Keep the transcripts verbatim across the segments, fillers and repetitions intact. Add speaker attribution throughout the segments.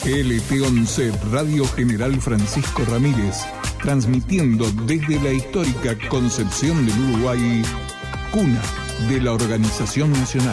Speaker 1: G L T once Radio General Francisco Ramírez, transmitiendo desde la histórica Concepción del Uruguay, cuna de la Organización Nacional.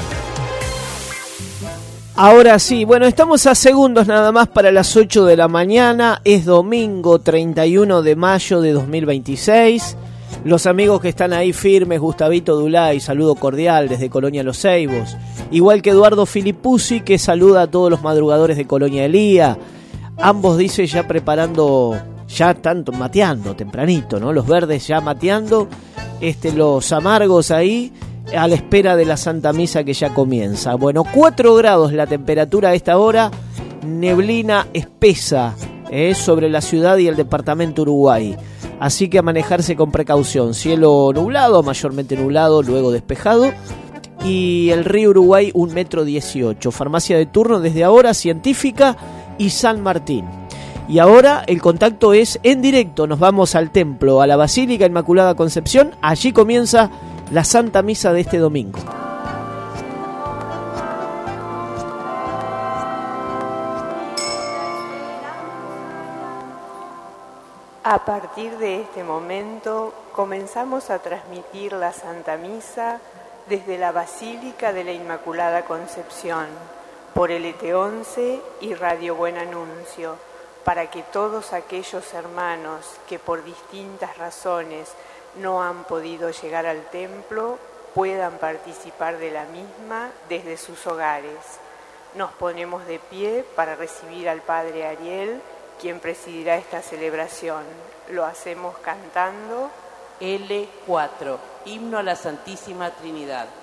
Speaker 2: Ahora sí, bueno, estamos a segundos nada más para las ocho de la mañana, es domingo treinta y uno de mayo de dos mil veintiséis. Los amigos que están ahí firmes, Gustavito Dulay, saludo cordial desde Colonia Los Ceibos. Igual que Eduardo Filipuzzi, que saluda a todos los madrugadores de Colonia Elía. Ambos, dice, ya preparando, ya están mateando tempranito, ¿no? Los verdes ya mateando, este, los amargos ahí, a la espera de la Santa Misa que ya comienza. Bueno, cuatro grados la temperatura a esta hora, neblina espesa eh, sobre la ciudad y el departamento Uruguay. Así que a manejarse con precaución. Cielo nublado, mayormente nublado, luego despejado. Y el río Uruguay, un metro dieciocho. Farmacia de turno desde ahora, Científica y San Martín. Y ahora el contacto es en directo. Nos vamos al templo, a la Basílica Inmaculada Concepción. Allí comienza la Santa Misa de este domingo.
Speaker 3: A partir de este momento comenzamos a transmitir la Santa Misa desde la Basílica de la Inmaculada Concepción por L T once y Radio Buen Anuncio, para que todos aquellos hermanos que por distintas razones no han podido llegar al templo puedan participar de la misma desde sus hogares. Nos ponemos de pie para recibir al Padre Ariel, quien presidirá esta celebración. Lo hacemos cantando
Speaker 4: L cuatro, Himno a la Santísima Trinidad.